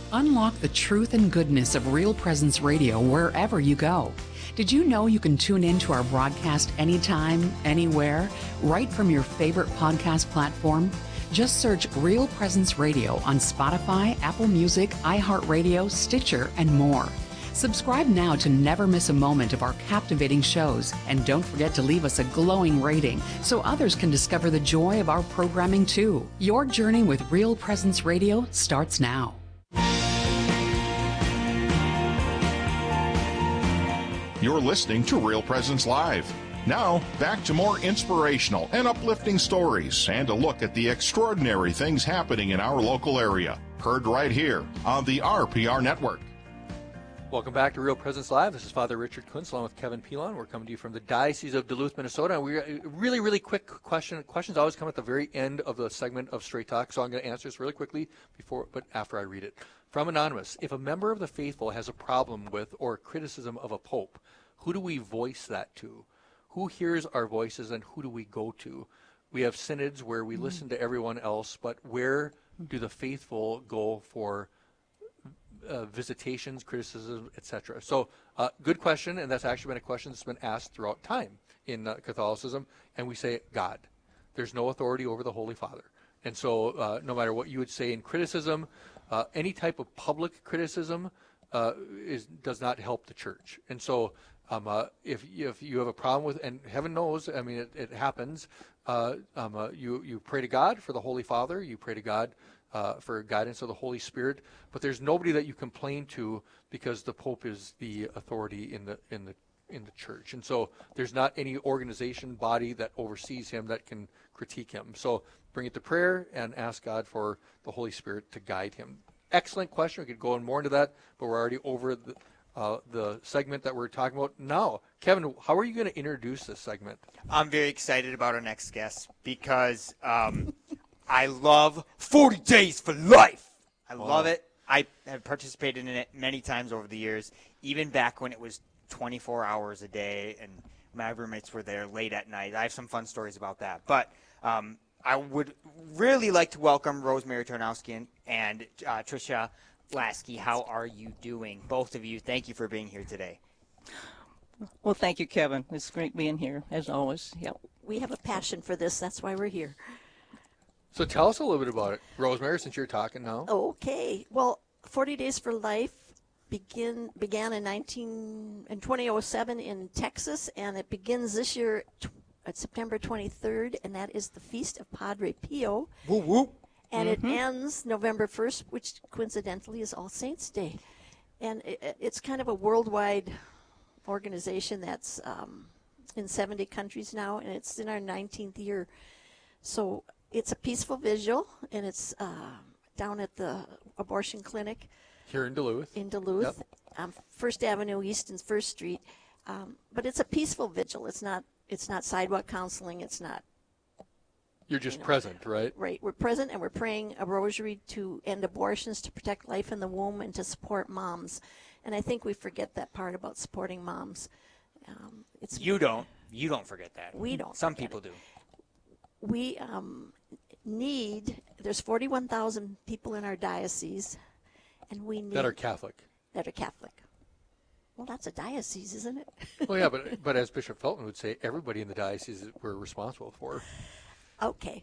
Unlock the truth and goodness of Real Presence Radio wherever you go. Did you know you can tune in to our broadcast anytime, anywhere, right from your favorite podcast platform? Just search Real Presence Radio on Spotify, Apple Music, iHeartRadio, Stitcher, and more. Subscribe now to never miss a moment of our captivating shows, and don't forget to leave us a glowing rating so others can discover the joy of our programming too. Your journey with Real Presence Radio starts now. You're listening to Real Presence Live. Now, back to more inspirational and uplifting stories and a look at the extraordinary things happening in our local area. Heard right here on the RPR Network. Welcome back to Real Presence Live. This is Father Richard Kuntz along with Kevin Pilon. We're coming to you from the Diocese of Duluth, Minnesota. And we're really quick question. Questions always come at the very end of the segment of Straight Talk, so I'm going to answer this really quickly but after I read it. From Anonymous, if a member of the faithful has a problem with or criticism of a pope, who do we voice that to? Who hears our voices and who do we go to? We have synods where we listen to everyone else, but where do the faithful go for visitations, criticism, etc.? So good question, and that's actually been a question that's been asked throughout time in Catholicism, and we say God. There's no authority over the Holy Father. And so no matter what you would say in criticism, any type of public criticism does not help the church. And so if you have a problem with, and heaven knows, I mean, it happens, you pray to God for the Holy Father, you pray to God for guidance of the Holy Spirit, but there's nobody that you complain to because the Pope is the authority in the church. And so there's not any organization, body that oversees him that can critique him. So bring it to prayer and ask God for the Holy Spirit to guide him. Excellent question. We could go in more into that, but we're already over the segment that we're talking about now. Kevin, how are you going to introduce this segment? I'm very excited about our next guest because I love 40 Days for Life. I love it. I have participated in it many times over the years, even back when it was 24 hours a day and my roommates were there late at night. I have some fun stories about that. But I would really like to welcome Rosemary Tarnowski and Tricia Lasky. How are you doing? Both of you, thank you for being here today. Well, thank you, Kevin. It's great being here, as always. Yep. We have a passion for this. That's why we're here. So tell us a little bit about it, Rosemary, since you're talking now. Okay. Well, 40 Days for Life began in 2007 in Texas, and it begins this year at September 23rd, and that is the Feast of Padre Pio. Woo woo. And it ends November 1st, which coincidentally is All Saints' Day. And it's kind of a worldwide organization that's in 70 countries now, and it's in our 19th year. So it's a peaceful vigil, and it's down at the abortion clinic. Here in Duluth. Yep. First Avenue East and First Street. But it's a peaceful vigil. It's not sidewalk counseling. It's not. You're just present, right? Right. We're present, and we're praying a rosary to end abortions, to protect life in the womb, and to support moms. And I think we forget that part about supporting moms. You don't forget that. We don't. Some people do. We there's 41,000 people in our diocese, and we need. That are Catholic. Well, that's a diocese, isn't it? Well, yeah, but as Bishop Felton would say, everybody in the diocese we're responsible for. Okay.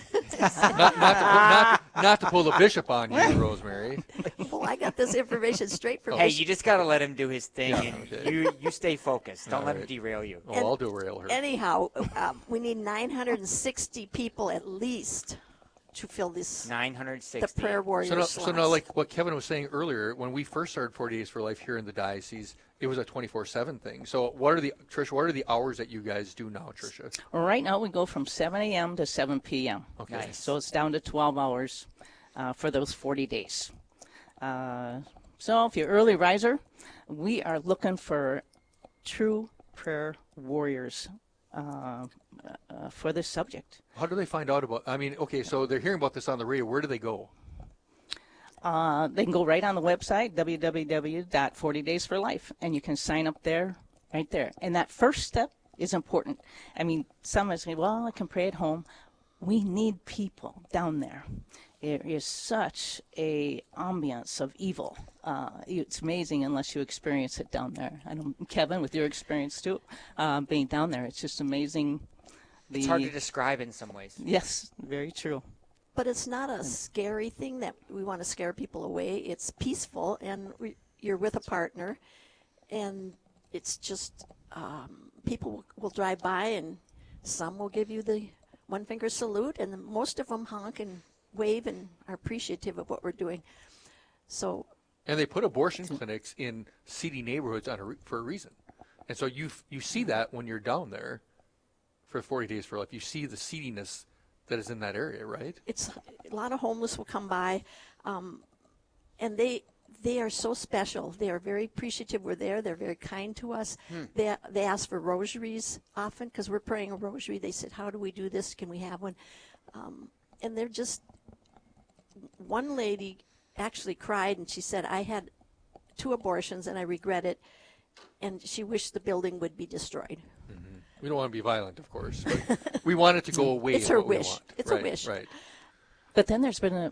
not to pull the bishop on you, Rosemary. Well, I got this information straight from. Hey, you just got to let him do his thing, Yeah, and okay. you stay focused. Don't let him derail you. Oh, I'll derail her. Anyhow, we need 960 people at least to fill this. 960. The prayer warriors. So now, like what Kevin was saying earlier, when we first started 40 Days for Life here in the diocese, it was a 24/7 thing. So what are the hours that you guys do now, Tricia? Well, right now we go from 7 a.m. to 7 p.m. Okay. Nice. So it's down to 12 hours for those 40 days. So if you're early riser, we are looking for true prayer warriors for this subject. How do they find out about? I mean, okay, so they're hearing about this on the radio. Where do they go? They can go right on the website, www.40daysforlife, and you can sign up there, right there. And that first step is important. I mean, some are saying, well, I can pray at home. We need people down there. there is such a ambiance of evil. It's amazing unless you experience it down there. I know, Kevin, with your experience too, being down there, it's just amazing. It's hard to describe in some ways. Yes, very true. But it's not a scary thing that we want to scare people away. It's peaceful, and you're with a partner, and it's just people will drive by, and some will give you the one-finger salute, and most of them honk and wave and are appreciative of what we're doing. So. And they put abortion clinics in seedy neighborhoods for a reason. And so you see that when you're down there for 40 Days for Life. You see the seediness that is in that area, right? It's a lot of homeless will come by, and they are so special. They are very appreciative we're there. They're very kind to us. They ask for rosaries often because we're praying a rosary. They said, how do we do this? Can we have one? And they're just, one lady actually cried, and she said, I had 2 abortions, and I regret it, and she wished the building would be destroyed. Mm-hmm. We don't want to be violent, of course, but we want it to go away. It's her wish. It's a wish. Right. But then there's been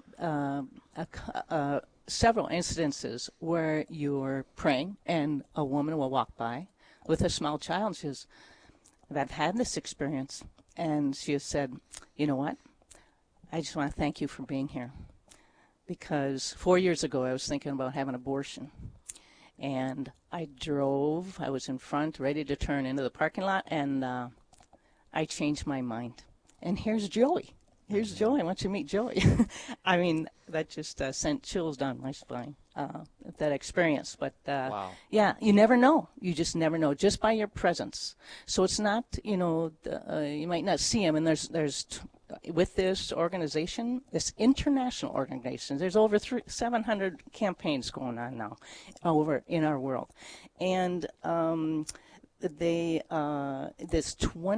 several incidences where you're praying and a woman will walk by with a small child and she says, I've had this experience. And she has said, you know what? I just want to thank you for being here. Because 4 years ago, I was thinking about having an abortion. And I was in front, ready to turn into the parking lot, and I changed my mind. And here's Joey. Here's Joey. I want you to meet Joey. I mean, that just sent chills down my spine, that experience. But, wow. Yeah, you never know. You just never know, just by your presence. So it's not, you might not see him, and there's with this organization, this international organization, there's over 700 campaigns going on now over in our world. And there's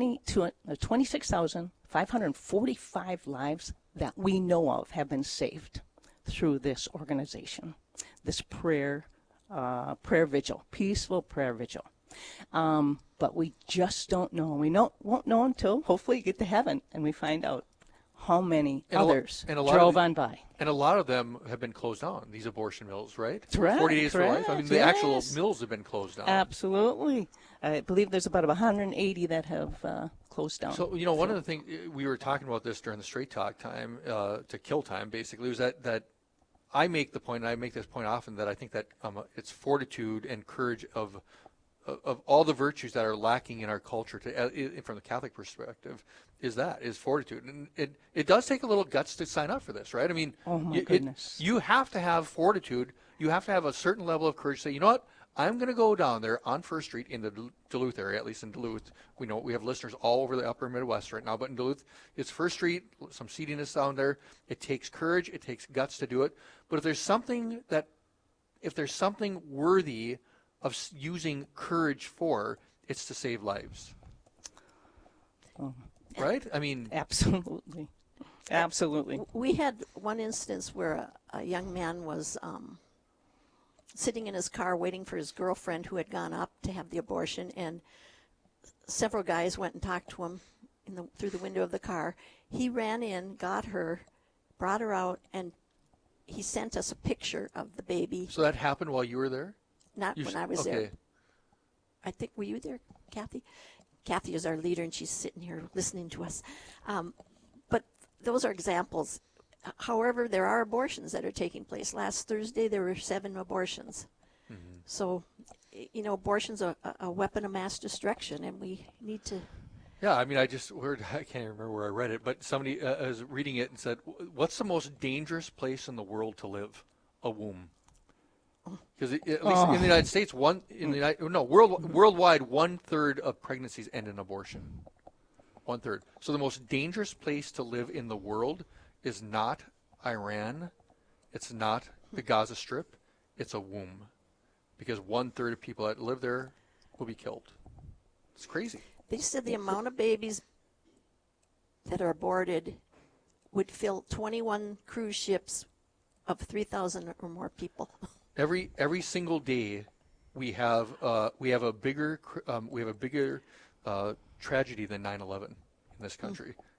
26,545 lives that we know of have been saved through this organization, this prayer vigil, peaceful prayer vigil. But we just don't know. We won't know until hopefully you get to heaven and we find out how many others drove on by. And a lot of them have been closed down, these abortion mills, right? Correct, 40 Days for Life. I mean, the actual mills have been closed down. Absolutely. I believe there's about 180 that have closed down. So, one of the things, we were talking about this during the Straight Talk time, to kill time, basically, was that I make the point, and I make this point often, that I think that it's fortitude and courage of all the virtues that are lacking in our culture from the Catholic perspective is fortitude. And it does take a little guts to sign up for this, right? I mean, oh my goodness. You have to have fortitude. You have to have a certain level of courage to say, you know what? I'm going to go down there on First Street in the Duluth area, at least in Duluth. We know we have listeners all over the upper Midwest right now, but in Duluth, it's First Street, some seediness down there. It takes courage. It takes guts to do it. But if there's something worthy of using courage for, it's to save lives. Right? I mean, absolutely. Absolutely. We had one instance where a young man was sitting in his car waiting for his girlfriend who had gone up to have the abortion, and several guys went and talked to him through the window of the car. He ran in, got her, brought her out, and he sent us a picture of the baby. So that happened while you were there? Not when I was there. I think, were you there, Kathy? Kathy is our leader, and she's sitting here listening to us. But those are examples. However, there are abortions that are taking place. Last Thursday, there were 7 abortions. Mm-hmm. So, abortion's a weapon of mass destruction, and we need to... Yeah, I mean, I can't remember where I read it, but somebody was reading it and said, what's the most dangerous place in the world to live? A womb. Because at least in the United States, worldwide, 1/3 of pregnancies end in abortion. 1/3. So the most dangerous place to live in the world is not Iran, it's not the Gaza Strip, it's a womb. Because 1/3 of people that live there will be killed. It's crazy. They said the amount of babies that are aborted would fill 21 cruise ships of 3,000 or more people. Every single day, we have a bigger tragedy than 9/11 in this country.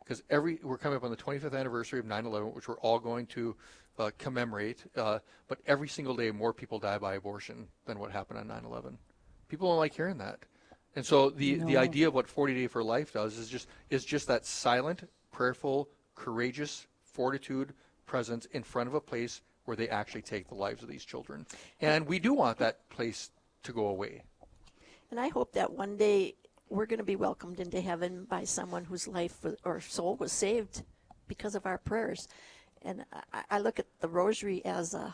because we're coming up on the 25th anniversary of 9/11, which we're all going to commemorate. But every single day, more people die by abortion than what happened on 9/11. People don't like hearing that. And so the idea of what 40 Day for Life does is just that silent, prayerful, courageous fortitude presence in front of a place where they actually take the lives of these children. And we do want that place to go away. And I hope that one day we're going to be welcomed into heaven by someone whose life or soul was saved because of our prayers. And I look at the rosary as a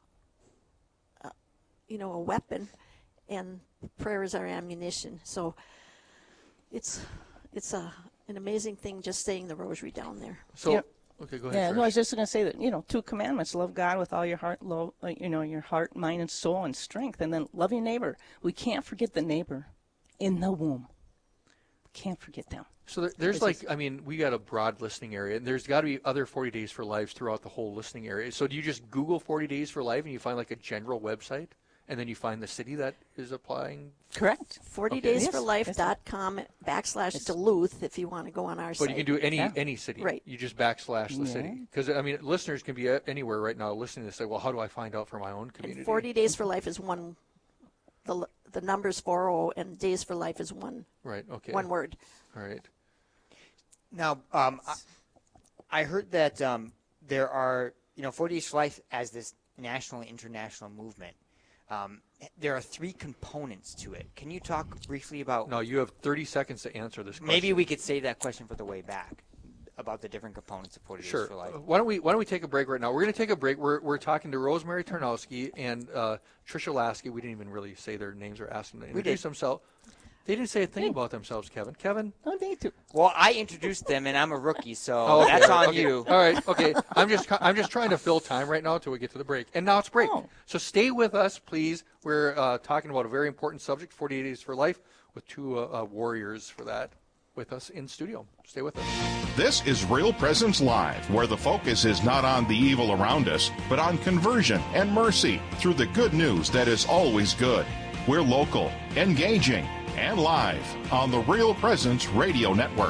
weapon, and prayer is our ammunition. So it's an amazing thing just saying the rosary down there. So, okay, go ahead. Yeah, no, I was just going to say that, 2 commandments: love God with all your heart, your heart, mind, and soul, and strength, and then love your neighbor. We can't forget the neighbor in the womb. We can't forget them. So there's we got a broad listening area, and there's got to be other 40 Days for Life throughout the whole listening area. So do you just Google 40 Days for Life and you find like a general website, and then you find the city that is applying? Correct. 40daysforlife.com /Duluth if you want to go on our site. But you can do any city. Right. You just backslash the city. Because, listeners can be anywhere right now listening to this, say, well, how do I find out for my own community? And 40 Days for Life is one, the number's 40, and Days for Life is one. Right, okay. One word. All right. Now, I heard that there are, 40 Days for Life as this national and international movement. There are 3 components to it. Can you talk briefly about... No, you have 30 seconds to answer this question. Maybe we could save that question for the way back about the different components of 40 Days for Life. Why don't we take a break right now? We're going to take a break. We're talking to Rosemary Tarnowski and Tricia Lasky. We didn't even really say their names or ask them to introduce themselves. They didn't say a thing about themselves, Kevin. Kevin? No need to. Well, I introduced them, and I'm a rookie, so that's on you. All right, okay. I'm just trying to fill time right now until we get to the break. And now it's break. Oh. So stay with us, please. We're talking about a very important subject, 48 Days for Life, with 2 warriors for that with us in studio. Stay with us. This is Real Presence Live, where the focus is not on the evil around us, but on conversion and mercy through the good news that is always good. We're local, engaging, and live on the Real Presence Radio Network.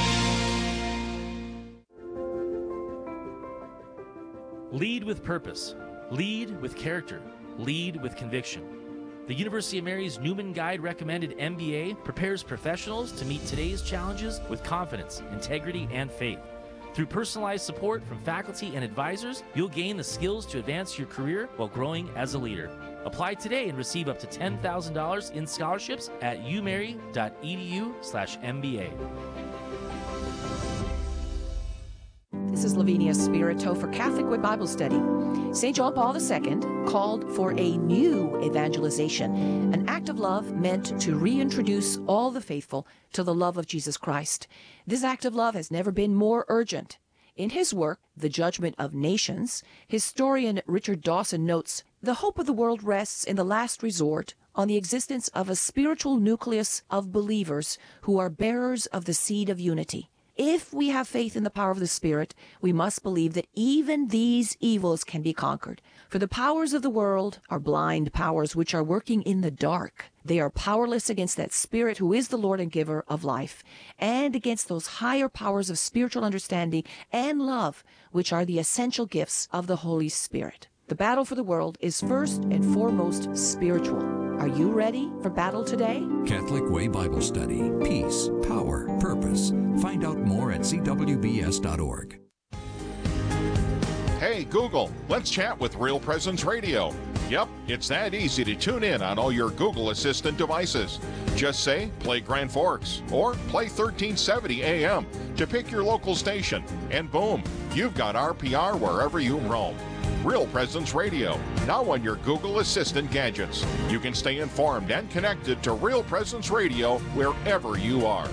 Lead with purpose. Lead with character. Lead with conviction. The University of Mary's Newman Guide recommended MBA prepares professionals to meet today's challenges with confidence, integrity, and faith. Through personalized support from faculty and advisors, you'll gain the skills to advance your career while growing as a leader. Apply today and receive up to $10,000 in scholarships at umary.edu/MBA. This is Lavinia Spirito for Catholic Way Bible Study. St. John Paul II called for a new evangelization, an act of love meant to reintroduce all the faithful to the love of Jesus Christ. This act of love has never been more urgent. In his work, The Judgment of Nations, historian Richard Dawson notes, the hope of the world rests in the last resort on the existence of a spiritual nucleus of believers who are bearers of the seed of unity. If we have faith in the power of the Spirit, we must believe that even these evils can be conquered. For the powers of the world are blind powers which are working in the dark. They are powerless against that Spirit who is the Lord and giver of life, and against those higher powers of spiritual understanding and love, which are the essential gifts of the Holy Spirit. The battle for the world is first and foremost spiritual. Are you ready for battle today? Catholic Way Bible Study. Peace, power, purpose. Find out more at cwbs.org. Hey, Google, let's chat with Real Presence Radio. Yep, it's that easy to tune in on all your Google Assistant devices. Just say, play Grand Forks, or play 1370 AM to pick your local station, and boom, you've got RPR wherever you roam. Real Presence Radio, now on your Google Assistant gadgets. You can stay informed and connected to Real Presence Radio wherever you are.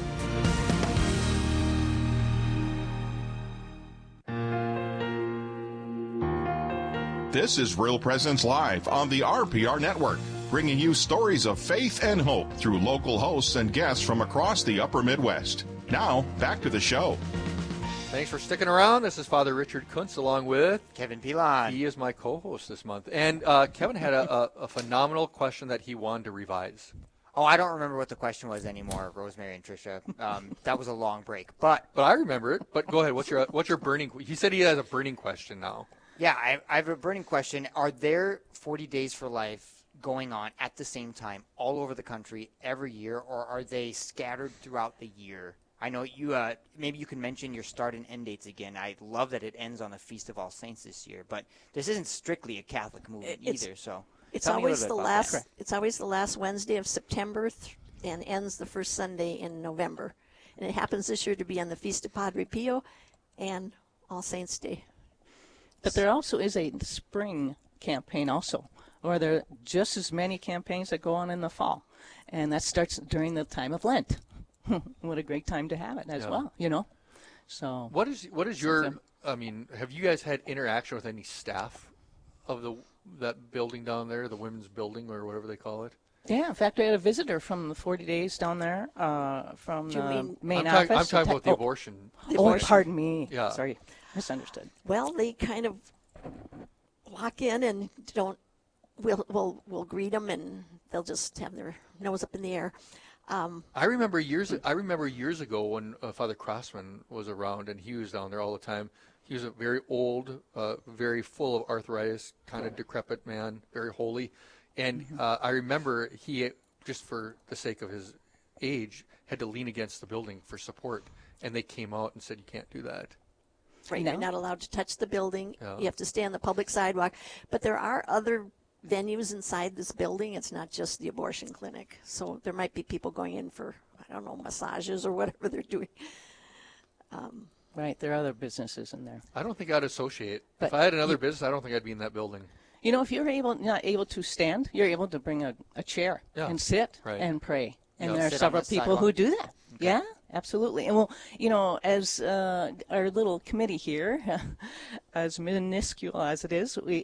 This is Real Presence Live on the RPR Network, bringing you stories of faith and hope through local hosts and guests from across the Upper Midwest. Now, back to the show. Thanks for sticking around. This is Father Richard Kuntz along with Kevin Pilon. He is my co-host this month. And Kevin had a phenomenal question that he wanted to revise. Oh, I don't remember what the question was anymore, Rosemary and Tricia. That was a long break, but I remember it. But go ahead. What's your burning? He said he has a burning question now. yeah, I have a burning question. Are there 40 Days for Life going on at the same time all over the country every year, or are they scattered throughout the year? I know you. Maybe you can mention your start and end dates again. I love that it ends on the Feast of All Saints this year, but this isn't strictly a Catholic movement either. So it's always the last. It's always the last Wednesday of September and ends the first Sunday in November, and it happens this year to be on the Feast of Padre Pio and All Saints Day. But there also is a spring campaign also, or there are just as many campaigns that go on in the fall, and that starts during the time of Lent. What a great time to have it as well, you know. So what is your? I mean, have you guys had interaction with any staff of that building down there, the women's building or whatever they call it? Yeah, in fact, we had a visitor from the 40 Days down there from the main office. I'm talking about the abortion. Oh, pardon me. Yeah. Sorry, misunderstood. Well, they kind of walk in and don't. We'll greet them, and they'll just have their nose up in the air. I remember years ago when Father Crossman was around, and he was down there all the time. He was a very old, very full of arthritis, kind of decrepit man, very holy. And I remember he, just for the sake of his age, had to lean against the building for support. And they came out and said, you can't do that. Right, No. you're not allowed to touch the building. Yeah. You have to stay on the public sidewalk. But there are other venues inside this building. It's not just the abortion clinic. So there might be people going in for, I don't know, massages or whatever they're doing. Right, there are other businesses in there. I don't think I'd associate. But if I had another business, I don't think I'd be in that building. You know, if you're not able to stand, you're able to bring a chair and sit and pray. And there are several people who do that. Okay. Yeah, absolutely. And well, you know, as our little committee here, as minuscule as it is, we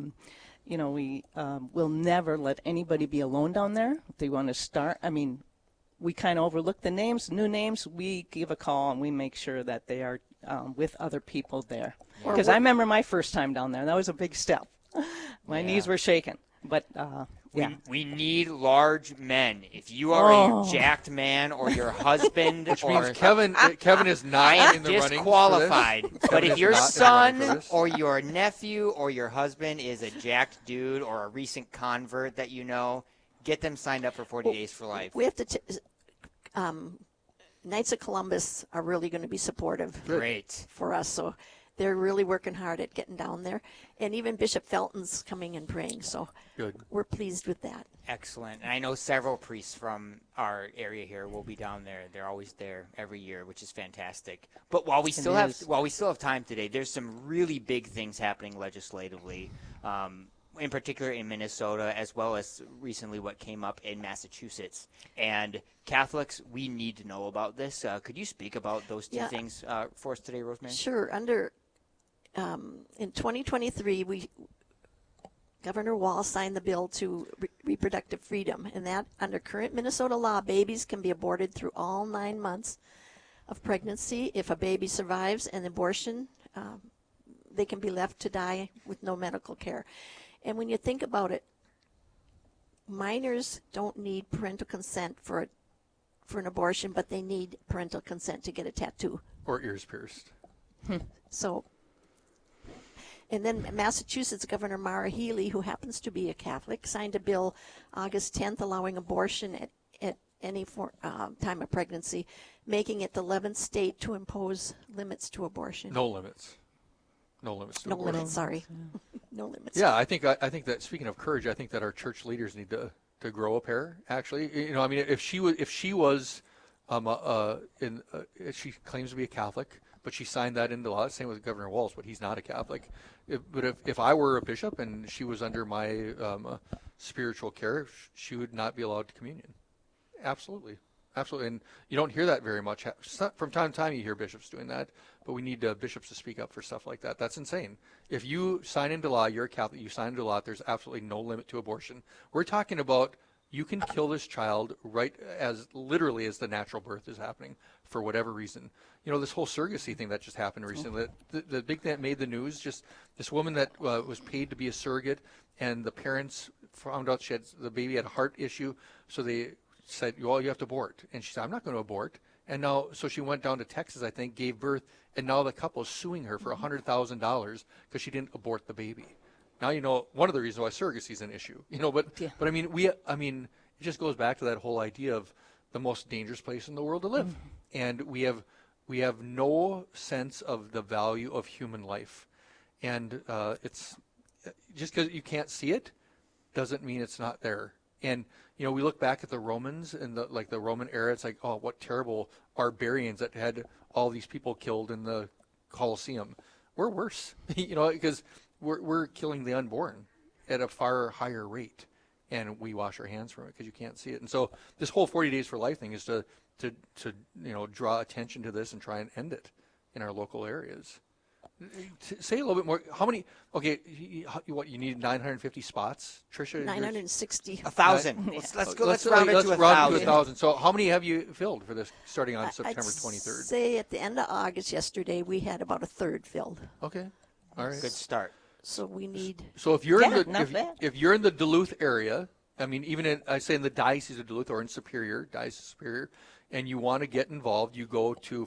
will never let anybody be alone down there. If they want to start, I mean, we kind of overlook the names, new names. We give a call and we make sure that they are with other people there. Because I remember my first time down there. That was a big step. My knees were shaking. But we need large men. If you are a jacked man or your husband, which means Kevin is not in the running. Disqualified. But if your son or your nephew or your husband is a jacked dude or a recent convert that you know, get them signed up for 40 Days for Life. We have to. Knights of Columbus are really going to be supportive. Great for us. So they're really working hard at getting down there. And even Bishop Felton's coming and praying. So we're pleased with that. Excellent. And I know several priests from our area here will be down there. They're always there every year, which is fantastic. But while we still have time today, there's some really big things happening legislatively. In particular in Minnesota, as well as recently what came up in Massachusetts. And Catholics, we need to know about this. Could you speak about those two things for us today, Rosemary? Sure. In 2023, Governor Wall signed the bill to reproductive freedom, and that under current Minnesota law, babies can be aborted through all 9 months of pregnancy. If a baby survives an abortion, they can be left to die with no medical care. And when you think about it, minors don't need parental consent for an abortion, but they need parental consent to get a tattoo. Or ears pierced. So, and then Massachusetts Governor Maura Healey, who happens to be a Catholic, signed a bill August 10th allowing abortion at any time of pregnancy, making it the 11th state to impose limits to abortion. No limits. No limits. No limits. Sorry. No limits. Yeah, I think that speaking of courage, I think that our church leaders need to grow a pair. Actually, you know, I mean, if she was, she claims to be a Catholic, but she signed that into law. Same with Governor Walz, but he's not a Catholic. But if I were a bishop and she was under my spiritual care, she would not be allowed to communion. Absolutely. Absolutely, and you don't hear that very much. From time to time you hear bishops doing that, but we need bishops to speak up for stuff like that. That's insane. If you sign into law, you're a Catholic, you sign into law, there's absolutely no limit to abortion. We're talking about you can kill this child right as literally as the natural birth is happening for whatever reason. You know, this whole surrogacy thing that just happened recently, the big thing that made the news, just this woman that was paid to be a surrogate, and the parents found out the baby had a heart issue, so said, well, you have to abort. And she said, I'm not going to abort. And now, so she went down to Texas, I think, gave birth, and now the couple is suing her for $100,000 because she didn't abort the baby. Now you know one of the reasons why surrogacy is an issue. But I mean, it just goes back to that whole idea of the most dangerous place in the world to live, and we have no sense of the value of human life, and it's just because you can't see it doesn't mean it's not there. And we look back at the Romans and the Roman era. It's like, oh, what terrible barbarians that had all these people killed in the Colosseum. We're worse, because we're killing the unborn at a far higher rate, and we wash our hands from it because you can't see it. And so this whole 40 Days for Life thing is to draw attention to this and try and end it in our local areas. Say a little bit more. How many? Okay, what you need 950 spots, Tricia? 960. 1,000. Let's round it to 1,000. So how many have you filled for this starting on September 23rd? I'd say at the end of August yesterday we had about a third filled. Okay, all right. Good start. So we need. So if you're if you're in the Duluth area, I mean, even in the Diocese of Duluth or in Diocese of Superior, and you want to get involved, you go to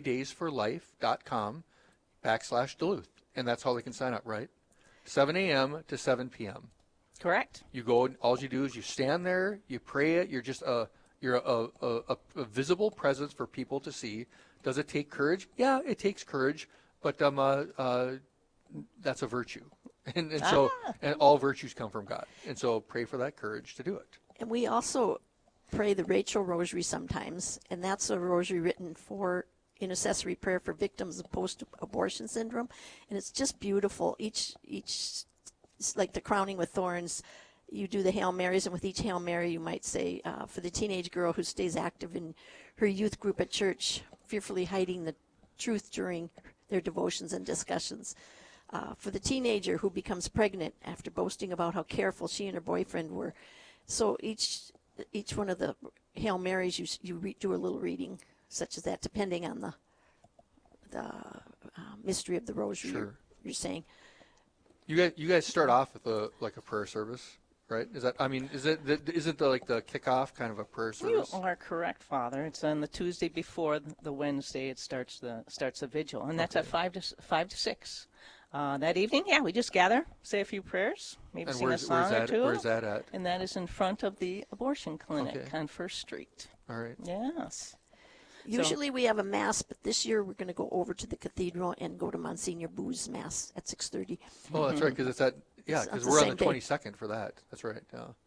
40daysforlife.com/Duluth, and that's how they can sign up, right? 7 a.m. to 7 p.m. Correct. You go, and all you do is you stand there, you pray it. You're just a visible presence for people to see. Does it take courage? Yeah, it takes courage, but that's a virtue, and so all virtues come from God, and so pray for that courage to do it. And we also pray the Rachel Rosary sometimes, and that's a rosary written for intercessory prayer for victims of post-abortion syndrome, and it's just beautiful. Each it's like the crowning with thorns. You do the Hail Marys, and with each Hail Mary you might say, for the teenage girl who stays active in her youth group at church, fearfully hiding the truth during their devotions and discussions. For the teenager who becomes pregnant after boasting about how careful she and her boyfriend were. So each one of the Hail Marys, you do a little reading such as that, depending on the mystery of the rosary. Sure. You're saying. You guys start off with a prayer service, right? Isn't the kickoff kind of a prayer service? You are correct, Father. It's on the Tuesday before the Wednesday. It starts the vigil, and that's at 5 to 6. That evening, we just gather, say a few prayers, maybe and sing a song or two. Where's that at? And that is in front of the abortion clinic on First Street. All right. Yes. Usually we have a mass, but this year we're going to go over to the cathedral and go to Monsignor Boo's mass at 6:30. Oh, that's right, because it's at because we're on the 22nd for that. That's right.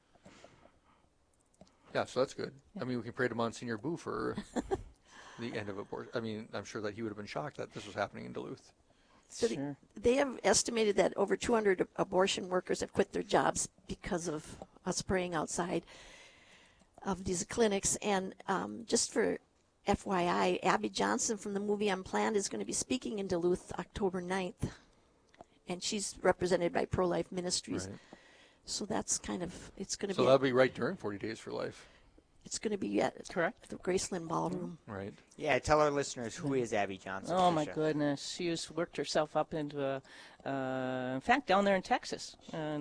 Yeah, so that's good. I mean, we can pray to Monsignor Boo for the end of abortion. I mean, I'm sure that he would have been shocked that this was happening in Duluth. So they have estimated that over 200 abortion workers have quit their jobs because of us praying outside of these clinics. And just for FYI, Abby Johnson from the movie Unplanned is going to be speaking in Duluth October 9th. And she's represented by Pro-Life Ministries. Right. So that's it's going to be... So that'll be right during 40 Days for Life. It's going to be at the Graceland Ballroom. Right. Yeah, tell our listeners, who is Abby Johnson? Oh, my goodness. She's worked herself up into in fact, down there in Texas,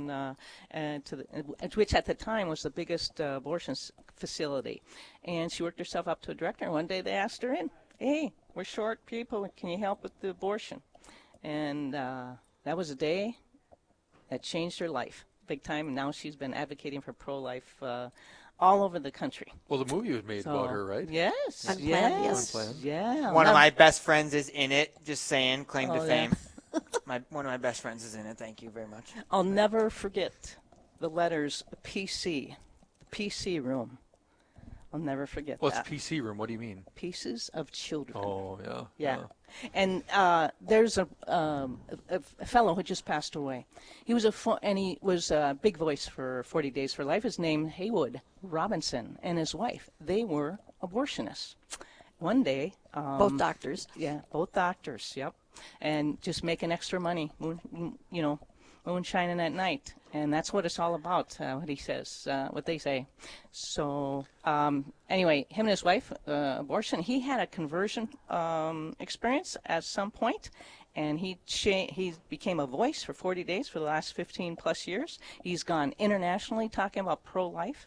which at the time was the biggest abortion facility. And she worked herself up to a director. And one day they asked her in, hey, we're short people. Can you help with the abortion? And that was a day that changed her life big time. And now she's been advocating for pro-life all over the country. Well, the movie was made about her, right? Yes. Unplanned, yes. Unplanned. Yeah. One of my best friends is in it. Just saying, claim to fame. Yeah. One of my best friends is in it. Thank you very much. I'll never forget the letters PC, the PC room. I'll never forget that. What's PC room? What do you mean? Pieces of children. Oh, yeah. Yeah. And there's a fellow who just passed away. He was a big voice for 40 Days for Life. His name Haywood Robinson, and his wife. They were abortionists. One day, both doctors. Yeah, both doctors. Yep, and just making extra money. Moonshining at night, and that's what it's all about. What he says, what they say. So anyway, him and his wife, abortion. He had a conversion experience at some point, and he became a voice for 40 Days for the last 15 plus years. He's gone internationally talking about pro-life,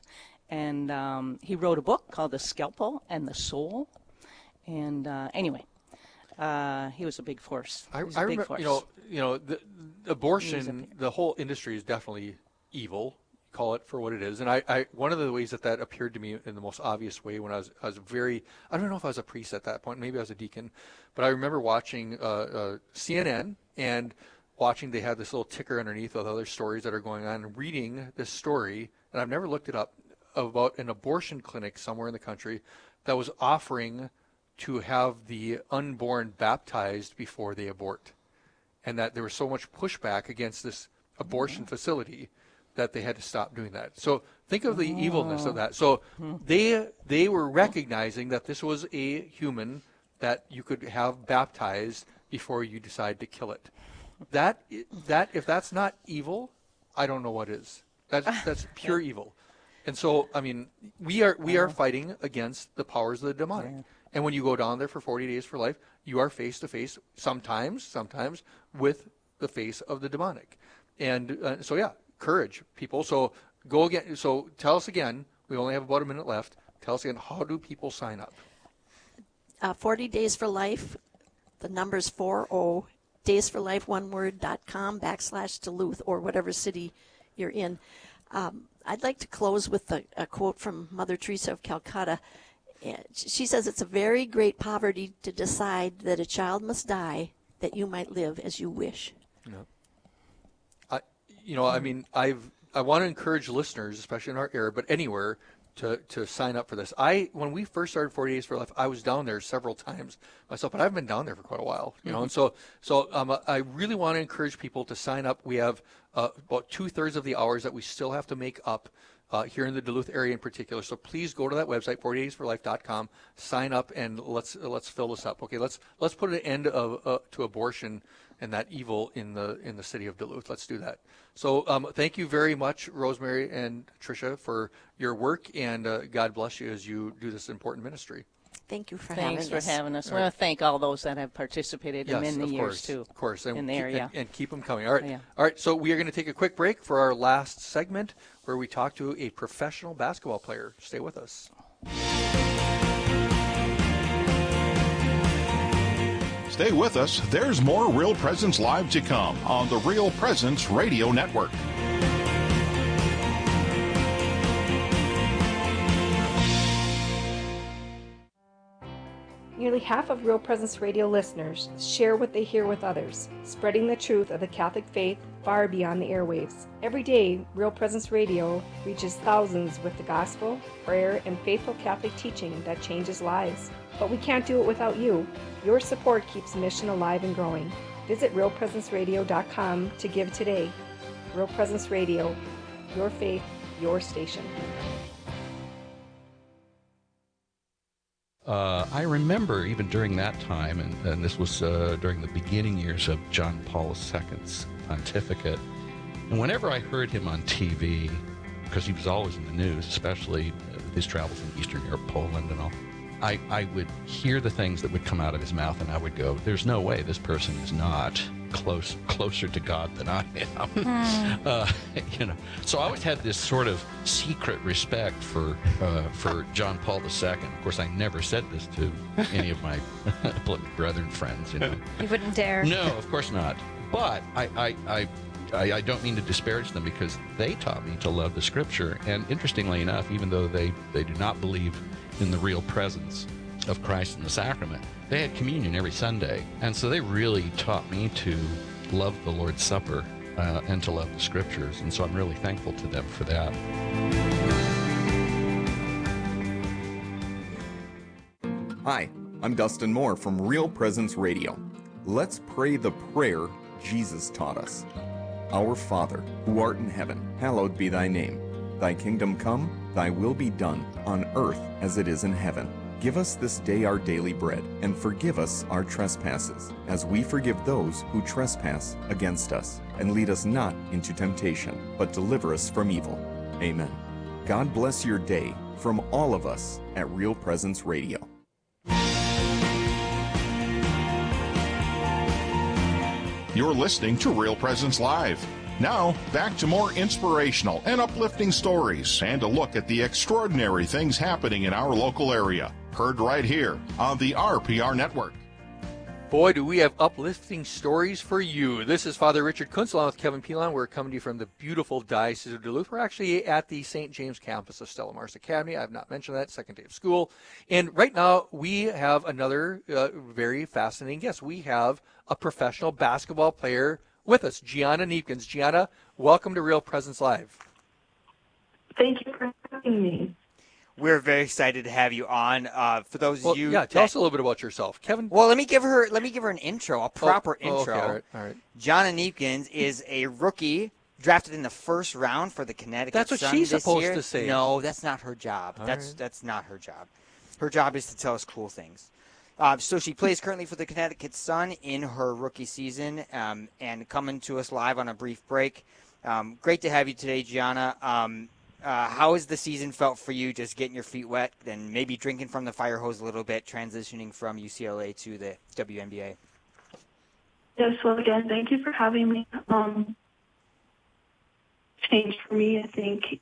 And he wrote a book called The Scalpel and the Soul. And anyway, he was a big force. I remember, the abortion, the whole industry is definitely evil. Call it for what it is. And I one of the ways that appeared to me in the most obvious way when I was I don't know if I was a priest at that point, maybe I was a deacon, but I remember watching CNN and watching, they had this little ticker underneath with other stories that are going on, and reading this story, and I've never looked it up, about an abortion clinic somewhere in the country that was offering to have the unborn baptized before they abort, and that there was so much pushback against this abortion facility that they had to stop doing that. So think of the evilness of that. So they were recognizing that this was a human that you could have baptized before you decide to kill it. That if that's not evil, I don't know what is. That's pure evil. And so, I mean, we are fighting against the powers of the demonic. Yeah. And when you go down there for 40 days for life, you are face to face sometimes with the face of the demonic. And so yeah, courage, people. So go again. So tell us again. We only have about a minute left. Tell us again. How do people sign up? 40 Days for Life. The number's 40 daysforlife.com/Duluth or whatever city you're in. I'd like to close with a quote from Mother Teresa of Calcutta. She says, "It's a very great poverty to decide that a child must die that you might live as you wish." I want to encourage listeners, especially in our area, but anywhere, to sign up for this. When we first started 40 Days for Life, I was down there several times myself, but I've been down there for quite a while, and so I really want to encourage people to sign up. We have about 2/3 of the hours that we still have to make up here in the Duluth area in particular. So please go to that website, 40daysforlife.com, sign up, and let's fill this up. Okay, let's put an end to abortion and that evil in the city of Duluth. Let's do that. So thank you very much, Rosemary and Tricia, for your work, and God bless you as you do this important ministry. Thank you for having us. Thanks for having us. I want to thank all those that have participated in many years, too. Of course. In the area. And keep them coming. All right. All right. So we are going to take a quick break for our last segment where we talk to a professional basketball player. Stay with us. Stay with us. There's more Real Presence Live to come on the Real Presence Radio Network. Nearly half of Real Presence Radio listeners share what they hear with others, spreading the truth of the Catholic faith far beyond the airwaves. Every day, Real Presence Radio reaches thousands with the gospel, prayer, and faithful Catholic teaching that changes lives. But we can't do it without you. Your support keeps the mission alive and growing. Visit realpresenceradio.com to give today. Real Presence Radio, your faith, your station. I remember even during that time, and this was during the beginning years of John Paul II's pontificate, and whenever I heard him on TV, because he was always in the news, especially his travels in Eastern Europe, Poland and all, I would hear the things that would come out of his mouth, and I would go, there's no way this person is not closer to God than I am. So I always had this sort of secret respect for John Paul II. Of course, I never said this to any of my brethren friends. You wouldn't dare. No, of course not. But I don't mean to disparage them, because they taught me to love the Scripture. And interestingly enough, even though they do not believe in the real presence of Christ in the sacrament, they had communion every Sunday. And so they really taught me to love the Lord's Supper and to love the Scriptures. And so I'm really thankful to them for that. Hi, I'm Dustin Moore from Real Presence Radio. Let's pray the prayer Jesus taught us. Our Father, who art in heaven, hallowed be thy name. Thy kingdom come, thy will be done, on earth as it is in heaven. Give us this day our daily bread, and forgive us our trespasses, as we forgive those who trespass against us. And lead us not into temptation, but deliver us from evil. Amen. God bless your day from all of us at Real Presence Radio. You're listening to Real Presence Live. Now, back to more inspirational and uplifting stories and a look at the extraordinary things happening in our local area. Heard right here on the RPR Network. Boy, do we have uplifting stories for you. This is Father Richard Kuntz along with Kevin Pilon. We're coming to you from the beautiful Diocese of Duluth. We're actually at the St. James campus of Stella Maris Academy. I have not mentioned that, second day of school. And right now we have another very fascinating guest. We have a professional basketball player with us, Gianna Neepkins. Gianna, welcome to Real Presence Live. Thank you for having me. We're very excited to have you on. For those of you, tell us a little bit about yourself, Kevin. Well, let me give her an intro, a proper intro. Okay, all right. Gianna Neepkins is a rookie drafted in the first round for the Connecticut That's what Sun she's this supposed year. to say. No, that's not her job. That's not her job. Her job is to tell us cool things. So she plays currently for the Connecticut Sun in her rookie season, and coming to us live on a brief break. Great to have you today, Gianna. How has the season felt for you, just getting your feet wet and maybe drinking from the fire hose a little bit, transitioning from UCLA to the WNBA? Yes, well, again, thank you for having me. Change for me, I think.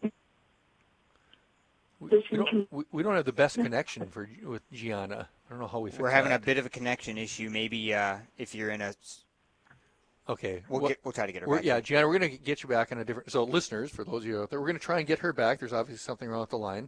We don't have the best connection with Gianna. I don't know how we fix that. We're having a bit of a connection issue. Maybe if you're in a... Okay. We'll try to get her back. Yeah, Gianna, we're going to get you back on a different... So, listeners, for those of you out there, we're going to try and get her back. There's obviously something wrong with the line.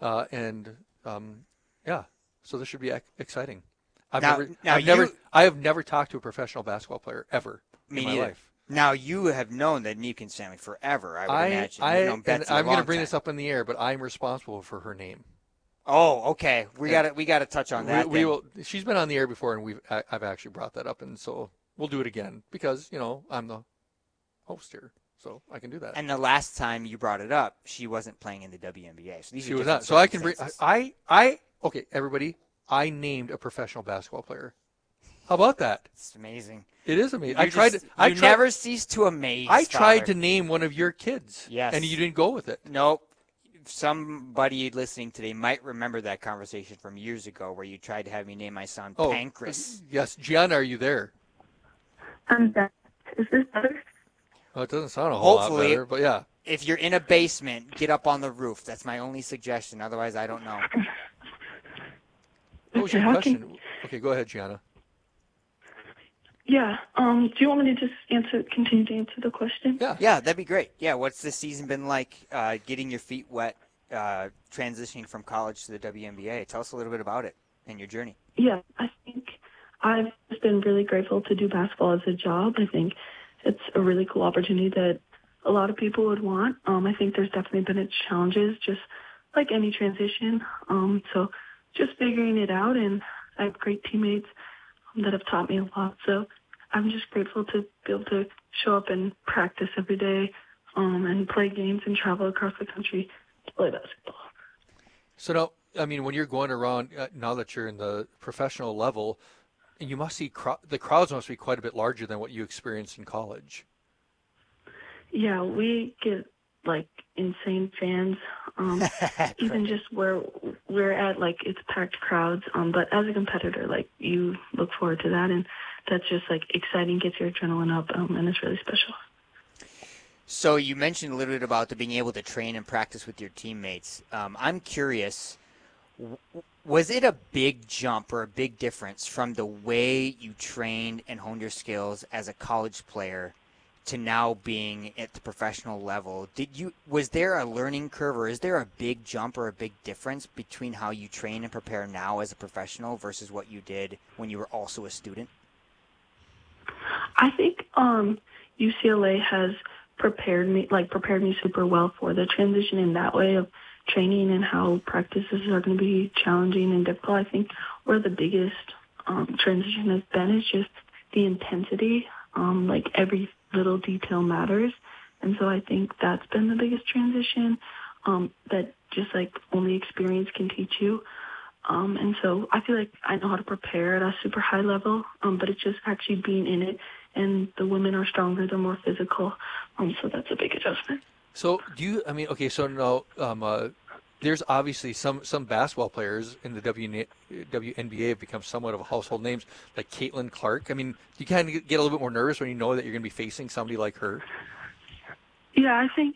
So this should be exciting. I have never talked to a professional basketball player ever in my life. Now, you have known the Neepkins family forever, I would imagine. You've known Betsy I'm going to bring time. this up in the air, but I'm responsible for her name. Oh, okay. We got to touch on that. We will. She's been on the air before, and I've actually brought that up, and so we'll do it again because I'm the host here, so I can do that. And the last time you brought it up, she wasn't playing in the WNBA, so she was not. So I can bring. Okay, everybody. I named a professional basketball player. How about that? It's amazing. It is amazing. You never cease to amaze. I tried to name one of your kids. Yes. And you didn't go with it. Nope. Somebody listening today might remember that conversation from years ago where you tried to have me name my son Pancras. Yes. Gianna, are you there? I'm back. Is this better? Well, it doesn't sound a whole lot better, but yeah. If you're in a basement, get up on the roof. That's my only suggestion. Otherwise, I don't know. What was your question? Okay, go ahead, Gianna. Yeah. Do you want me to just continue to answer the question? Yeah, that'd be great. Yeah, what's this season been like, getting your feet wet, transitioning from college to the WNBA? Tell us a little bit about it and your journey. Yeah, I think I've just been really grateful to do basketball as a job. I think it's a really cool opportunity that a lot of people would want. I think there's definitely been its challenges, just like any transition. So just figuring it out, and I have great teammates that have taught me a lot. So I'm just grateful to be able to show up and practice every day, and play games and travel across the country to play basketball. So now, I mean, when you're going around, now that you're in the professional level, you must see the crowds must be quite a bit larger than what you experienced in college. Yeah, we get like insane fans. Even just where we're at, like it's packed crowds. But as a competitor, like you look forward to that, and that's just like exciting, gets your adrenaline up, and it's really special. So you mentioned a little bit about being able to train and practice with your teammates. I'm curious, was it a big jump or a big difference from the way you trained and honed your skills as a college player to now being at the professional level? Was there a learning curve, or is there a big jump or a big difference between how you train and prepare now as a professional versus what you did when you were also a student? I think UCLA has prepared me super well for the transition in that way of training and how practices are going to be challenging and difficult. I think where the biggest transition has been is just the intensity. Like every little detail matters. And so I think that's been the biggest transition, that just like only experience can teach you. And so I feel like I know how to prepare at a super high level, but it's just actually being in it. And the women are stronger, they're more physical. So that's a big adjustment. So so now there's obviously some basketball players in the WNBA have become somewhat of household names, like Caitlin Clark. I mean, you kind of get a little bit more nervous when you know that you're going to be facing somebody like her. Yeah, I think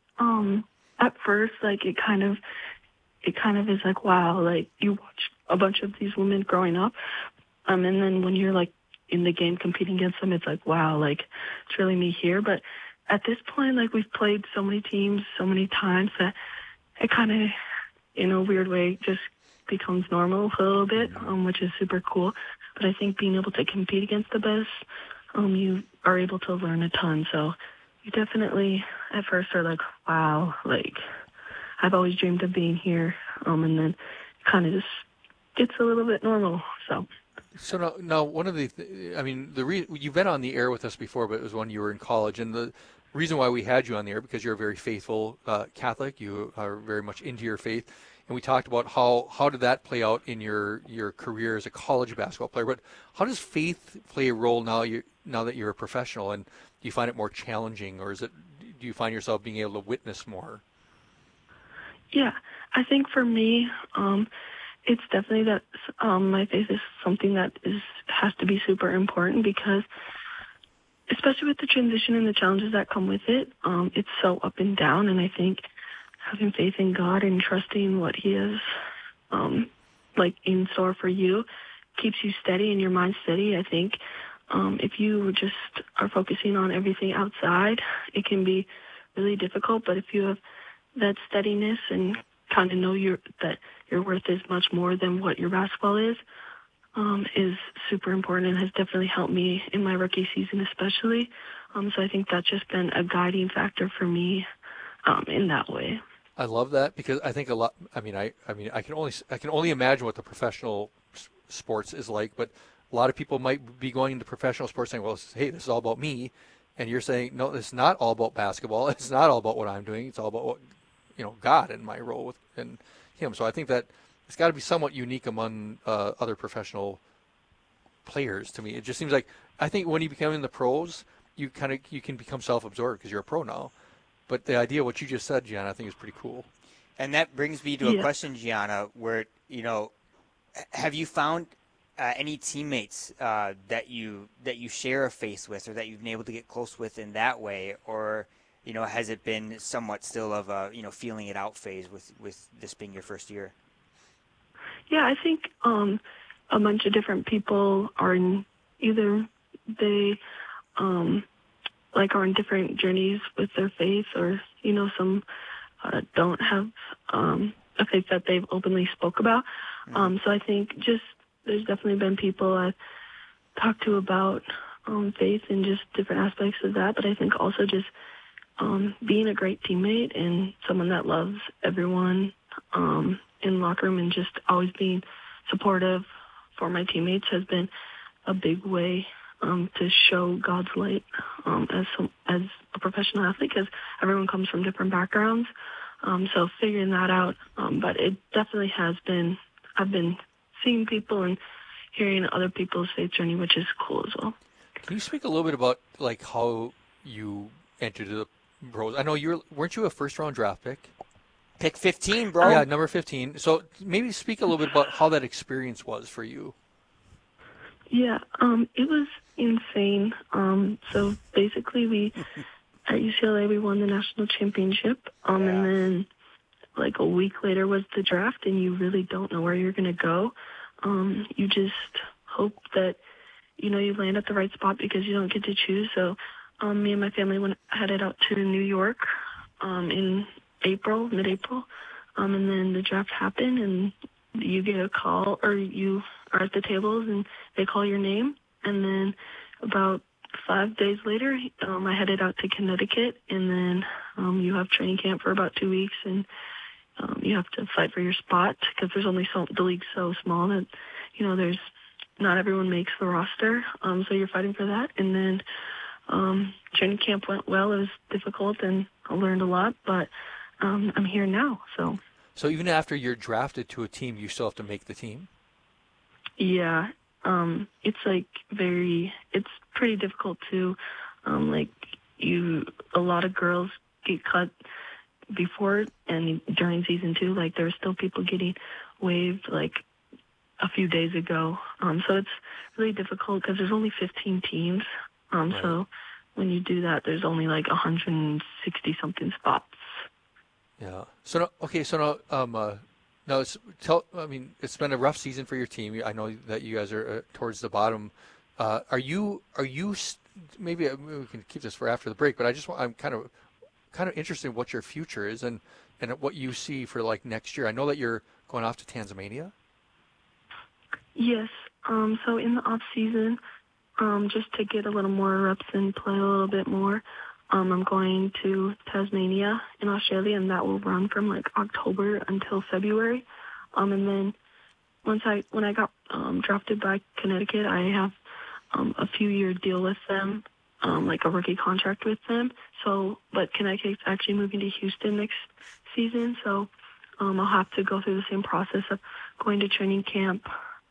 at first, like, it kind of is like, wow, like, you watch a bunch of these women growing up, and then when you're, like, in the game competing against them, it's like, wow, like, it's really me here. But at this point, like, we've played so many teams so many times that it kind of, in a weird way, just becomes normal a little bit, which is super cool. But I think being able to compete against the best, you are able to learn a ton. So you definitely, at first, are like, wow, like, I've always dreamed of being here. And then kind of just gets a little bit normal. So now one of the, you've been on the air with us before, but it was when you were in college. And the reason why we had you on the air, because you're a very faithful Catholic, you are very much into your faith. And we talked about how did that play out in your career as a college basketball player. But how does faith play a role now that you're a professional? And do you find it more challenging, or do you find yourself being able to witness more? Yeah, I think for me, it's definitely that my faith is something that has to be super important, because especially with the transition and the challenges that come with it, it's so up and down. And I think having faith in God and trusting what He has like in store for you keeps you steady and your mind steady. I think if you just are focusing on everything outside, it can be really difficult. But if you have that steadiness and kind of know that your worth is much more than what your basketball is super important, and has definitely helped me in my rookie season especially. So I think that's just been a guiding factor for me in that way. I love that, because I think a lot. I can only imagine what the professional sports is like, but a lot of people might be going into professional sports saying, "Well, hey, this is all about me," and you're saying, "No, it's not all about basketball. It's not all about what I'm doing. It's all about what God and my role within Him." So I think that it's got to be somewhat unique among other professional players. To me, it just seems like, I think when you become in the pros, you can become self-absorbed because you're a pro now. But the idea, what you just said, Gianna, I think is pretty cool. And that brings me to a question, Gianna, where, have you found any teammates that you share a faith with, or that you've been able to get close with in that way? Or, has it been somewhat still of a, feeling it out phase with this being your first year? Yeah, I think a bunch of different people are in either they are in different journeys with their faith, or some don't have a faith that they've openly spoke about. So I think just there's definitely been people I've talked to about faith and just different aspects of that. But I think also just being a great teammate and someone that loves everyone in the locker room, and just always being supportive for my teammates has been a big way to show God's light as a professional athlete, because everyone comes from different backgrounds. So figuring that out, but it definitely has been, I've been seeing people and hearing other people's faith journey, which is cool as well. Can you speak a little bit about how you entered the pros? I know weren't you a first-round draft pick? Pick 15, bro. Yeah, number 15. So maybe speak a little bit about how that experience was for you. Yeah, it was insane. So basically at UCLA, we won the national championship. And then a week later was the draft, and you really don't know where you're going to go. You just hope that, you land at the right spot, because you don't get to choose. So me and my family headed out to New York in mid-April. And then the draft happened, and you get a call, or you are at the tables and they call your name. And then about 5 days later, I headed out to Connecticut, and then you have training camp for about 2 weeks, and you have to fight for your spot, because there's only the league's so small that, there's not everyone makes the roster. So you're fighting for that. And then training camp went well. It was difficult, and I learned a lot, but I'm here now. So even after you're drafted to a team, you still have to make the team? Yeah. It's it's pretty difficult too. A lot of girls get cut before and during season 2. There were still people getting waived a few days ago. So it's really difficult because there's only 15 teams. Right. So when you do that, there's only like 160 something spots. Yeah. So now it's been a rough season for your team. I know that you guys are towards the bottom. Are you maybe we can keep this for after the break, but I'm kind of interested in what your future is and what you see for like next year. I know that you're going off to Tasmania. Yes. So in the off season, just to get a little more reps and play a little bit more, I'm going to Tasmania in Australia, and that will run from like October until February. And then when I got drafted by Connecticut, I have a few-year deal with them, like a rookie contract with them. But Connecticut's actually moving to Houston next season, so I'll have to go through the same process of going to training camp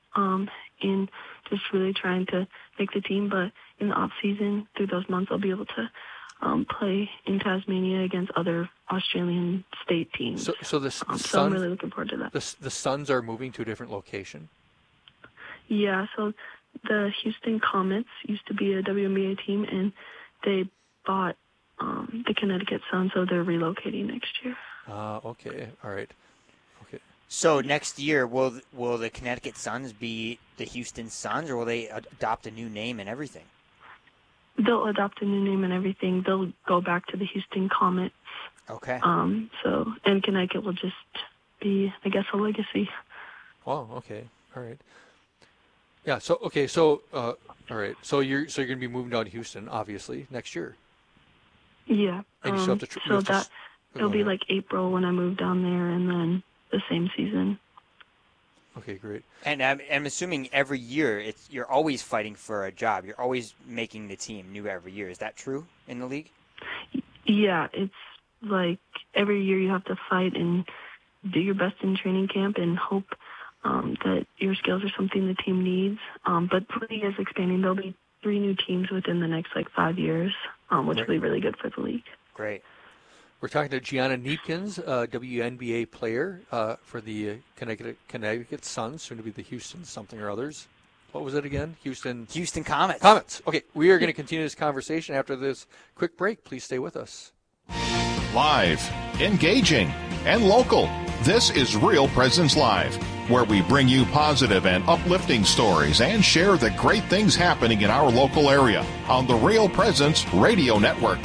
and just really trying to make the team. But in the off season, through those months, I'll be able to play in Tasmania against other Australian state teams. So I'm really looking forward to that. The Suns are moving to a different location? Yeah, so the Houston Comets used to be a WNBA team, and they bought the Connecticut Sun, so they're relocating next year. Okay, all right. Okay. So next year, will the Connecticut Suns be the Houston Suns, or will they adopt a new name and everything? They'll adopt a new name and everything. They'll go back to the Houston Comets. Okay. And Connecticut will just be, I guess, a legacy. Oh, okay. All right. Yeah. So all right. So you're going to be moving down to Houston, obviously, next year. Yeah. And you still have to it'll be like April when I move down there, and then the same season. Okay, great. And I'm assuming every year you're always fighting for a job. You're always making the team new every year. Is that true in the league? Yeah, it's like every year you have to fight and do your best in training camp and hope that your skills are something the team needs. But the league is expanding. There'll be 3 new teams within the next 5 years, which will be really good for the league. Great. We're talking to Gianna Neepkins, WNBA player for the Connecticut Suns, soon to be the Houston something or others. What was it again? Houston Comets. Comets. Okay, we are going to continue this conversation after this quick break. Please stay with us. Live, engaging, and local. This is Real Presence Live, where we bring you positive and uplifting stories and share the great things happening in our local area on the Real Presence Radio Network.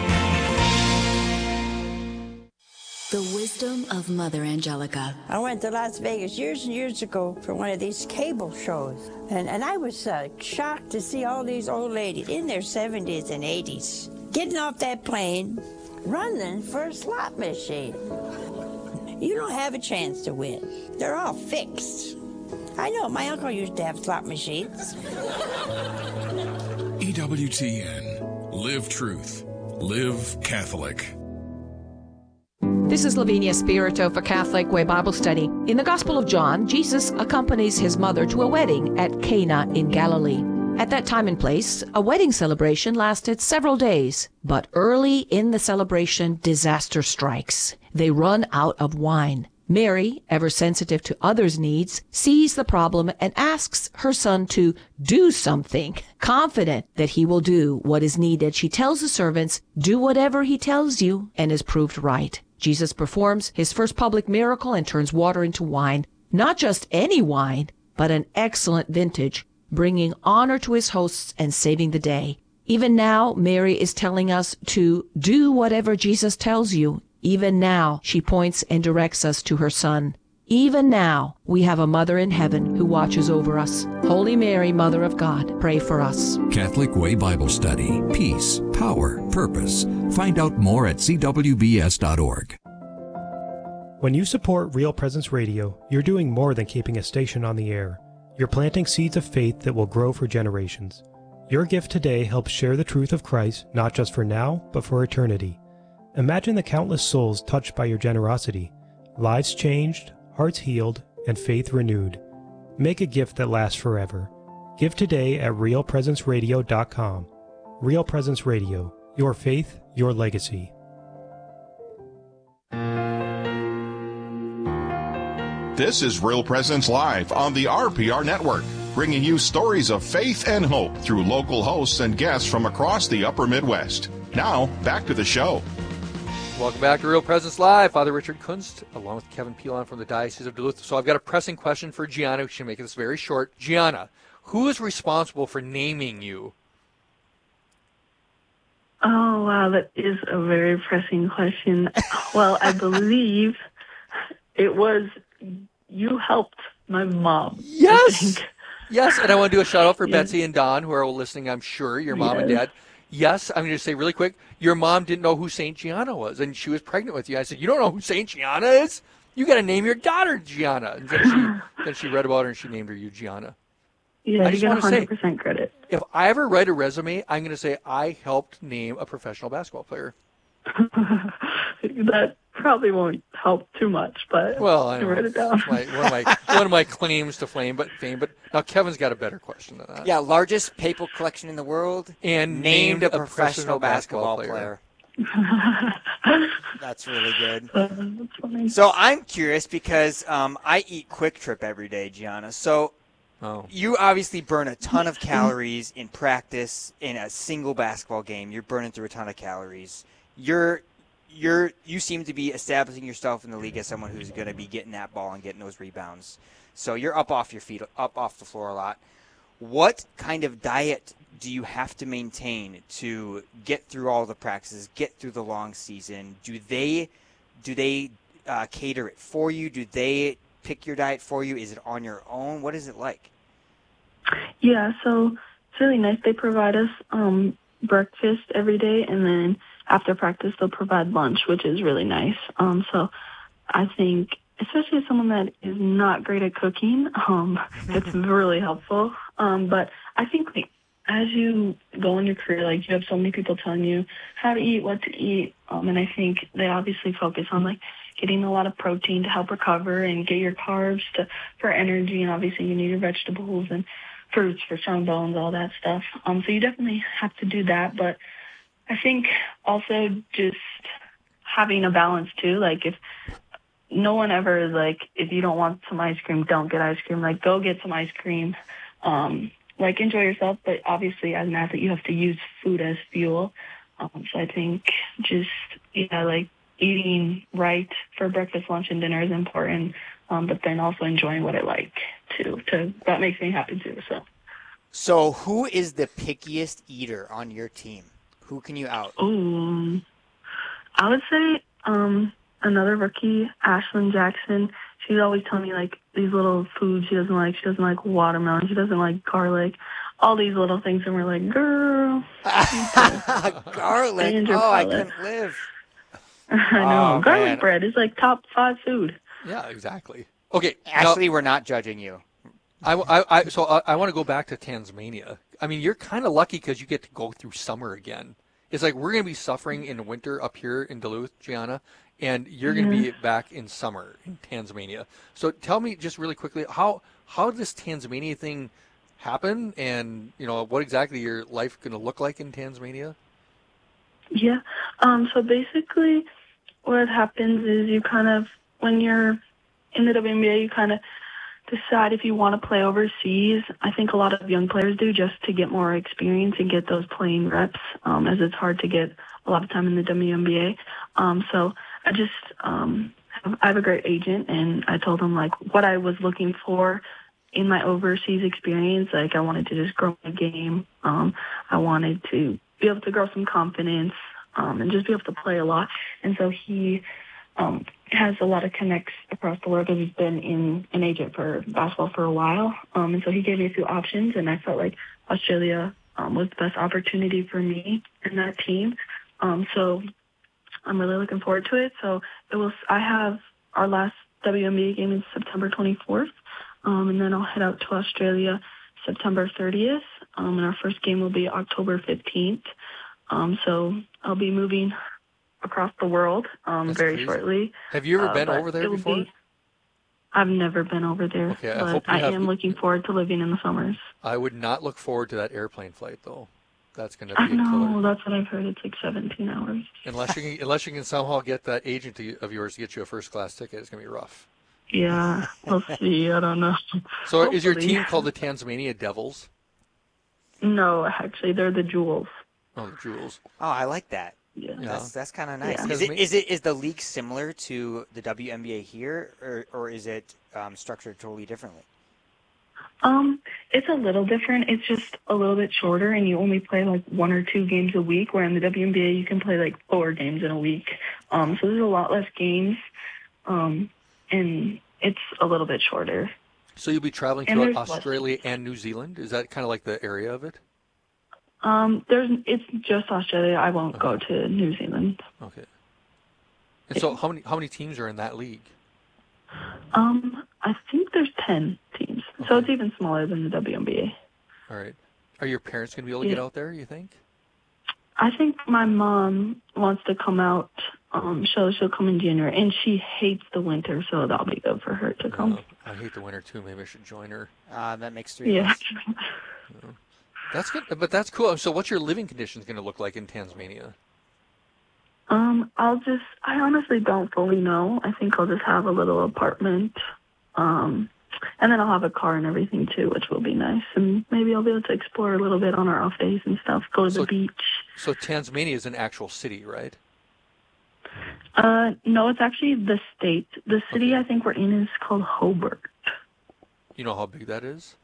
The wisdom of Mother Angelica. I went to Las Vegas years and years ago for one of these cable shows, and I was shocked to see all these old ladies in their 70s and 80s getting off that plane, running for a slot machine. You don't have a chance to win. They're all fixed. I know, my uncle used to have slot machines. EWTN. Live truth. Live Catholic. This is Lavinia Spirito for Catholic Way Bible Study. In the Gospel of John, Jesus accompanies his mother to a wedding at Cana in Galilee. At that time and place, a wedding celebration lasted several days. But early in the celebration, disaster strikes. They run out of wine. Mary, ever sensitive to others' needs, sees the problem and asks her son to do something. Confident that he will do what is needed, she tells the servants, "Do whatever he tells you," and is proved right. Jesus performs his first public miracle and turns water into wine. Not just any wine, but an excellent vintage, bringing honor to his hosts and saving the day. Even now, Mary is telling us to do whatever Jesus tells you. Even now, she points and directs us to her Son. Even now, we have a Mother in heaven who watches over us. Holy Mary, Mother of God, pray for us. Catholic Way Bible Study. Peace, power, purpose. Find out more at cwbs.org. When you support Real Presence Radio, you're doing more than keeping a station on the air. You're planting seeds of faith that will grow for generations. Your gift today helps share the truth of Christ, not just for now, but for eternity. Imagine the countless souls touched by your generosity, lives changed, hearts healed, and faith renewed. Make a gift that lasts forever. Give today at realpresenceradio.com. Real Presence Radio, your faith, your legacy. This is Real Presence Live on the RPR Network. bringing you stories of faith and hope through local hosts and guests from across the upper Midwest. Now, back to the show. Welcome back to Real Presence Live. Father Richard Kunst, along with Kevin Pilon from the Diocese of Duluth. So I've got a pressing question for Gianna. We should make this very short. Gianna, who is responsible for naming you? Oh, wow, that is a very pressing question. Well, I believe it was you helped my mom. Yes! Yes, and I want to do a shout-out for Betsy and Don, who are listening, I'm sure, your mom and dad. Yes, I'm going to say really quick, your mom didn't know who St. Gianna was, and she was pregnant with you. I said, you don't know who St. Gianna is? You got to name your daughter Gianna. And then she read about her, and she named her Gianna. Yeah, I you just get 100% credit. If I ever write a resume, I'm going to say I helped name a professional basketball player. That probably won't help too much, but I write it down. One of my claims to fame. But now Kevin's got a better question than that. Yeah, largest papal collection in the world, and named a professional basketball player. That's really good. That's funny. So I'm curious because I eat Quick Trip every day, Gianna. So you obviously burn a ton of calories in practice in a single basketball game. You're burning through a ton of calories. You seem to be establishing yourself in the league as someone who's going to be getting that ball and getting those rebounds. So you're up off your feet, up off the floor a lot. What kind of diet do you have to maintain to get through all the practices, get through the long season? Do they cater it for you? Do they pick your diet for you? Is it on your own? What is it like? Yeah, so it's really nice. They provide us breakfast every day, and then after practice they'll provide lunch, which is really nice. So I think, especially as someone that is not great at cooking, it's really helpful. But I think as you go in your career, you have so many people telling you how to eat, what to eat, and I think they obviously focus on getting a lot of protein to help recover and get your carbs for energy, and obviously you need your vegetables and fruits for strong bones, all that stuff. So you definitely have to do that, but I think also just having a balance too. If no one ever is if you don't want some ice cream, don't get ice cream. Go get some ice cream. Enjoy yourself, but obviously as an athlete you have to use food as fuel. So I think just eating right for breakfast, lunch, and dinner is important, but then also enjoying what I like too. That makes me happy too. So who is the pickiest eater on your team? Who can you out? Ooh, I would say another rookie, Ashlyn Jackson. She'd always tell me these little foods she doesn't like. She doesn't like watermelon. She doesn't like garlic. All these little things, and we're like, girl. Garlic. Oh, I couldn't live. I know. Garlic bread is top 5 food. Yeah, exactly. Okay, Ashley, we're not judging you. I want to go back to Tasmania. I mean, you're kind of lucky because you get to go through summer again. It's we're going to be suffering in winter up here in Duluth, Gianna, and you're going to be back in summer in Tasmania. So tell me just really quickly, how did this Tasmania thing happen, and what exactly your life going to look like in Tasmania? Yeah. So basically what happens is you kind of, when you're in the WNBA, you kind of decide if you want to play overseas. I think a lot of young players do, just to get more experience and get those playing reps, as it's hard to get a lot of time in the WNBA. So I just, I have a great agent, and I told him what I was looking for in my overseas experience. I wanted to just grow my game. I wanted to be able to grow some confidence, and just be able to play a lot. And so he has a lot of connects across the world because he's been an agent for basketball for a while. And so he gave me a few options, and I felt like Australia was the best opportunity for me in that team. So I'm really looking forward to it. So I have our last WNBA game is September 24th, and then I'll head out to Australia September 30th, and our first game will be October 15th. So I'll be moving across the world very shortly. Have you ever been over there before? I've never been over there, okay, but I am looking forward to living in the summers. I would not look forward to that airplane flight, though. That's going to be I know, a killer. that's what I've heard. It's 17 hours. Unless you can somehow get that agent of yours to get you a first-class ticket, it's going to be rough. Yeah, we'll see. I don't know. So is your Hopefully. team called the Tasmania Devils? No, actually, they're the Jewels. Oh, the Jewels. Oh, I like that. Yeah. That's kind of nice. Yeah. Is the league similar to the WNBA here, or is it structured totally differently? It's a little different. It's just a little bit shorter, and you only play like 1 or 2 games a week, where in the WNBA you can play like 4 games in a week. So there's a lot less games, and it's a little bit shorter. So you'll be traveling And throughout there's less- Australia and New Zealand? Is that kind of like the area of it? It's just Australia. I won't go to New Zealand. Okay. And so how many teams are in that league? I think there's 10 teams, so it's even smaller than the WNBA. All right. Are your parents going to be able to get out there, you think? I think my mom wants to come out. She'll come in January, and she hates the winter, so that'll be good for her to come. I hate the winter too. Maybe I should join her. That makes 3 of Yeah. us. That's good, but that's cool. So what's your living conditions going to look like in Tasmania? I honestly don't fully know. I think I'll just have a little apartment. And then I'll have a car and everything too, which will be nice. And maybe I'll be able to explore a little bit on our off days and stuff, go to the beach. So Tasmania is an actual city, right? No, it's actually the state. The city I think we're in is called Hobart. You know how big that is?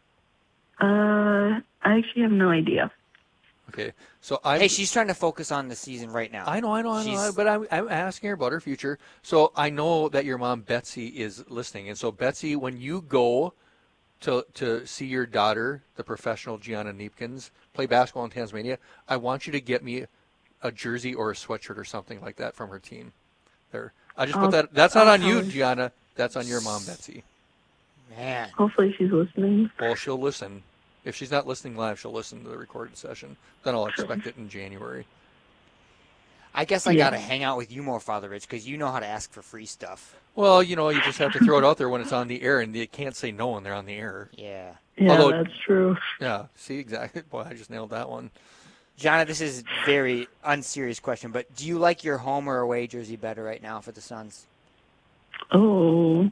I actually have no idea. Okay, so Hey, she's trying to focus on the season right now. I know, but I'm asking her about her future. So I know that your mom, Betsy, is listening. And so, Betsy, when you go to see your daughter, the professional Gianna Neepkins, play basketball in Tasmania, I want you to get me a jersey or a sweatshirt or something like that from her team. There, I just put that. That's not on you, Gianna. That's on your mom, Betsy. Man. Hopefully she's listening. Well, she'll listen. If she's not listening live, she'll listen to the recorded session. Then I'll expect it in January. I guess I got to hang out with you more, Father Rich, because you know how to ask for free stuff. Well, you just have to throw it out there when it's on the air, and you can't say no when they're on the air. Yeah. Yeah, that's true. Yeah, see, exactly. Boy, I just nailed that one. Jonna, this is a very unserious question, but do you like your home or away jersey better right now for the Suns? Oh,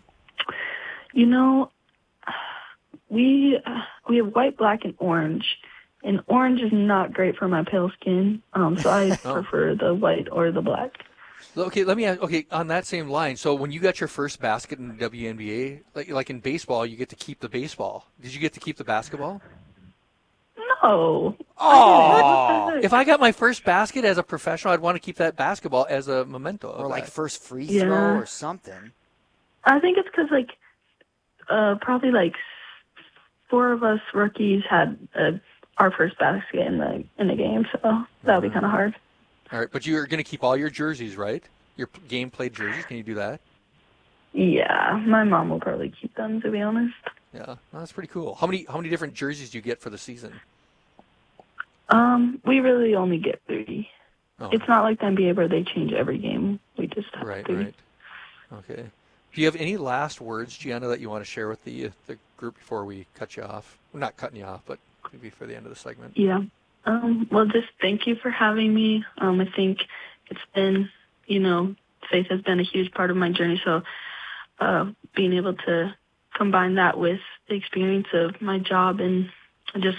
we have white, black, and orange. And orange is not great for my pale skin, so I prefer the white or the black. Okay, let me ask. Okay, on that same line, so when you got your first basket in the WNBA, like in baseball, you get to keep the baseball. Did you get to keep the basketball? No. Oh. If I got my first basket as a professional, I'd want to keep that basketball as a memento. Or like first free Yeah. throw or something. I think it's because, probably 4 of us rookies had our first basket in the game, so that would be kind of hard. All right, but you're going to keep all your jerseys, right? Your game played jerseys. Can you do that? Yeah, my mom will probably keep them, to be honest. Yeah, well, that's pretty cool. How many different jerseys do you get for the season? We really only get 3. Oh. It's not like the NBA where they change every game. We just have 3. Right. Okay. Do you have any last words, Gianna, that you want to share with the group before we cut you off? Well, not cutting you off, but maybe for the end of the segment. Yeah. Well, just thank you for having me. I think it's been, faith has been a huge part of my journey. So being able to combine that with the experience of my job and